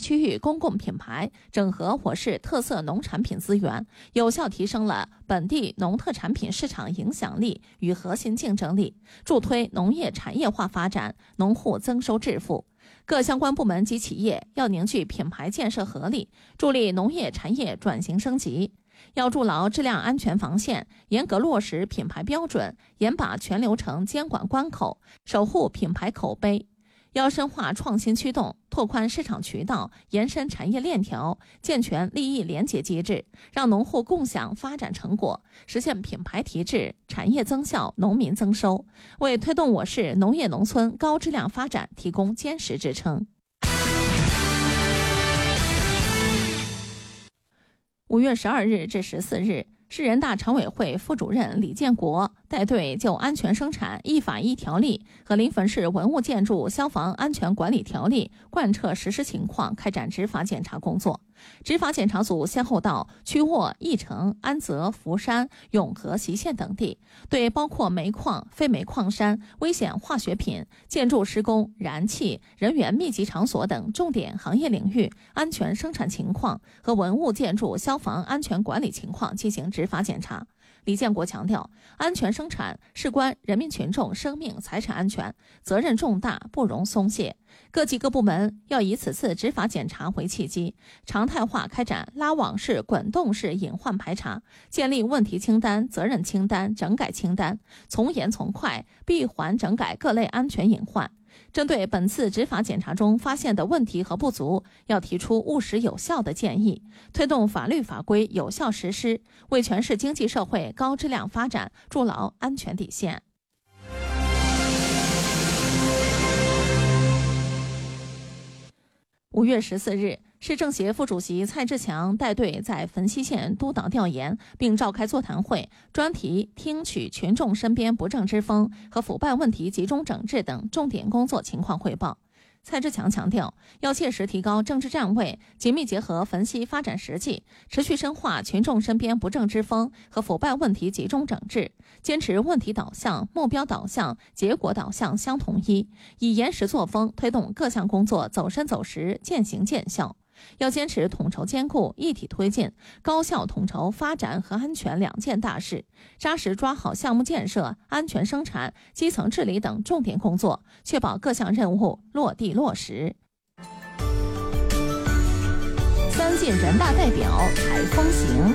区域公共品牌，整合我市特色农产品资源，有效提升了本地农特产品市场影响力与核心竞争力，助推农业产业化发展，农户增收致富。各相关部门及企业要凝聚品牌建设合力，助力农业产业转型升级。要筑牢质量安全防线，严格落实品牌标准，严把全流程监管关口，守护品牌口碑。要深化创新驱动，拓宽市场渠道，延伸产业链条，健全利益联结机制，让农户共享发展成果，实现品牌提质、产业增效、农民增收，为推动我市农业农村高质量发展提供坚实支撑。5月12日至14日，市人大常委会副主任李建国带队就安全生产一法一条例和临汾市文物建筑消防安全管理条例贯彻实施情况开展执法检查工作。执法检查组先后到曲沃、义城、安泽、福山、永和、隰县等地，对包括煤矿、非煤矿山、危险化学品、建筑施工、燃气、人员密集场所等重点行业领域安全生产情况和文物建筑消防安全管理情况进行执法检查。李建国强调，安全生产事关人民群众生命财产安全，责任重大，不容松懈。各级各部门要以此次执法检查为契机，常态化开展拉网式、滚动式隐患排查，建立问题清单、责任清单、整改清单，从严从快，闭环整改各类安全隐患。针对本次执法检查中发现的问题和不足，要提出务实有效的建议，推动法律法规有效实施，为全市经济社会高质量发展筑牢安全底线。5月14日，市政协副主席蔡志强带队在汾西县督导调研，并召开座谈会，专题听取群众身边不正之风和腐败问题集中整治等重点工作情况汇报。蔡志强强调，要切实提高政治站位，紧密结合汾西发展实际，持续深化群众身边不正之风和腐败问题集中整治，坚持问题导向、目标导向、结果导向相统一，以严实作风推动各项工作走深走实、渐行渐效。要坚持统筹兼顾、一体推进，高效统筹发展和安全两件大事，扎实抓好项目建设、安全生产、基层治理等重点工作，确保各项任务落地落实。3届人大代表采风行。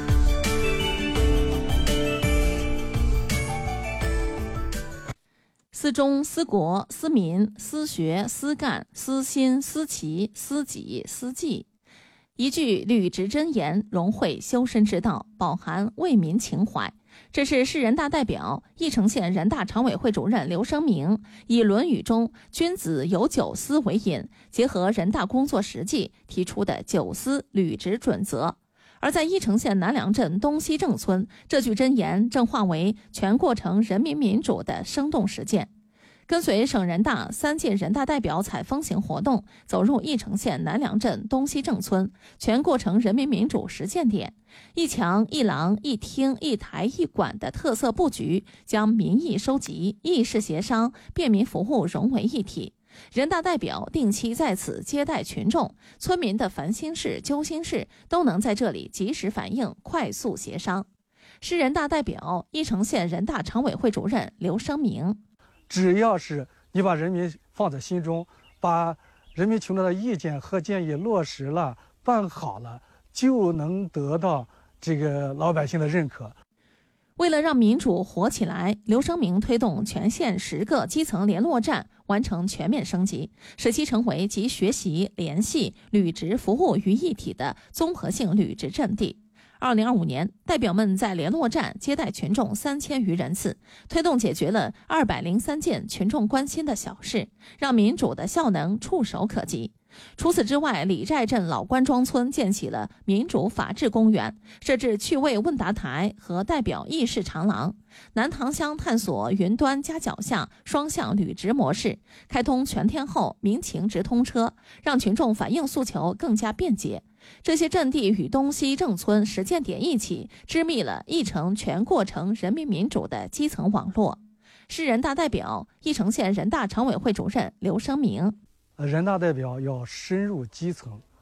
思中、思国、思民、思学、思干、思心、思齐、思己、思济，一句履职真言，融汇修身之道，饱含为民情怀。这是市人大代表、义城县人大常委会主任刘声明以《论语》中君子有9思为引，结合人大工作实际提出的9思履职准则。而在义城县南梁镇东西正村，这句箴言正化为全过程人民民主的生动实践。跟随省人大3届人大代表采风行活动，走入义城县南梁镇东西正村全过程人民民主实践点，一墙一廊一厅一台一馆的特色布局，将民意收集、议事协商、便民服务融为一体。人大代表定期在此接待群众，村民的烦心事、揪心事都能在这里及时反映、快速协商。市人大代表、义城县人大常委会主任刘声明， 只要是你把人民放在心中，把人民群众的意见和建议落实了、办好了，就能得到这个老百姓的认可。 为了让民主活起来，刘声明推动全县10个基层联络站完成全面升级，使其成为集学习、联系、履职服务于一体的综合性履职阵地。2025年，代表们在联络站接待群众3000余人次，推动解决了203件群众关心的小事，让民主的效能触手可及。除此之外，李寨镇老关庄村建起了民主法治公园，设置趣味问答台和代表议事长廊。南塘乡探索云端加脚下双向履职模式，开通全天候民情直通车，让群众反映诉求更加便捷。这些阵地与东西正村实践点一起，织密了义城全过程人民民主的基层网络。市人大代表、义城县人大常委会主任刘声明， 人大代表要深入基层，